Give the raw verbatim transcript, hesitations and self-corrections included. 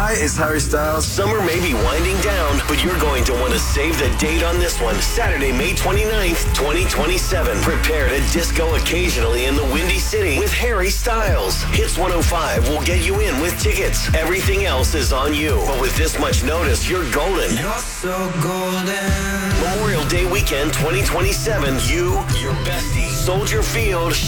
Hi, it's Harry Styles. Summer may be winding down, but you're going to want to save the date on this one. Saturday, May twenty-ninth, twenty twenty-seven. Prepare to disco occasionally in the Windy City with Harry Styles. Hits one oh five will get you in with tickets. Everything else is on you. But with this much notice, you're golden. You're so golden. Memorial Day weekend twenty twenty-seven. You, your bestie, Soldier Field,